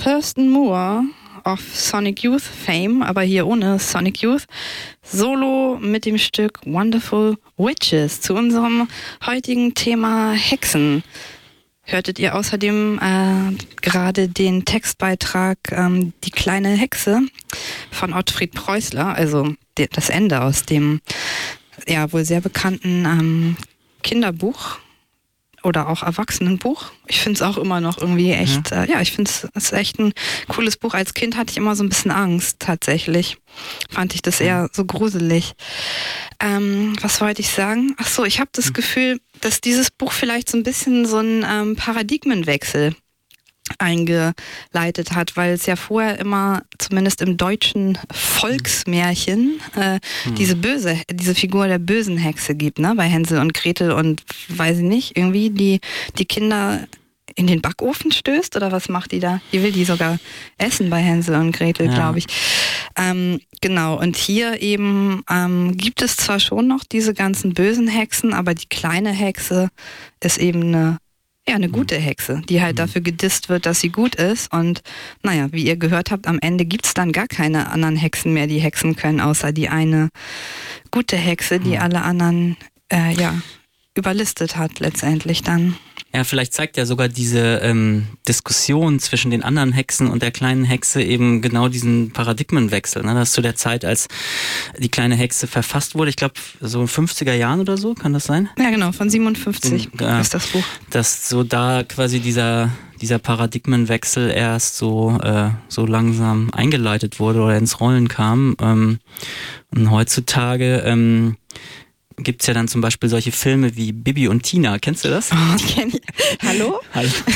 Thurston Moore of Sonic Youth Fame, aber hier ohne Sonic Youth, solo mit dem Stück Wonderful Witches zu unserem heutigen Thema Hexen. Hörtet ihr außerdem gerade den Textbeitrag Die kleine Hexe von Ottfried Preußler, also das Ende aus dem wohl sehr bekannten Kinderbuch oder auch Erwachsenenbuch. Ich finde es auch immer noch irgendwie echt, ich finde es ist echt ein cooles Buch. Als Kind hatte ich immer so ein bisschen Angst, tatsächlich. Fand ich das eher so gruselig. Was wollte ich sagen? Ach so, ich habe das Gefühl, dass dieses Buch vielleicht so ein bisschen so einen Paradigmenwechsel eingeleitet hat, weil es ja vorher immer, zumindest im deutschen Volksmärchen, diese Figur der bösen Hexe gibt, ne? Bei Hänsel und Gretel und weiß ich nicht, irgendwie die Kinder in den Backofen stößt oder was macht die da? Die will die sogar essen bei Hänsel und Gretel, glaube ich. Genau, und hier eben gibt es zwar schon noch diese ganzen bösen Hexen, aber die kleine Hexe ist eben eine gute Hexe, die halt dafür gedisst wird, dass sie gut ist. Und wie ihr gehört habt, am Ende gibt's dann gar keine anderen Hexen mehr, die hexen können, außer die eine gute Hexe, die alle anderen überlistet hat letztendlich dann. Ja, vielleicht zeigt ja sogar diese Diskussion zwischen den anderen Hexen und der kleinen Hexe eben genau diesen Paradigmenwechsel. Ne? Das zu der Zeit, als die kleine Hexe verfasst wurde, ich glaube so in 50er Jahren oder so, kann das sein? Ja genau, von 57 ist das Buch. Dass so da quasi dieser Paradigmenwechsel erst so langsam eingeleitet wurde oder ins Rollen kam. Und heutzutage gibt's ja dann zum Beispiel solche Filme wie Bibi und Tina. Kennst du das? Oh, kenn ich. Hallo? Hallo.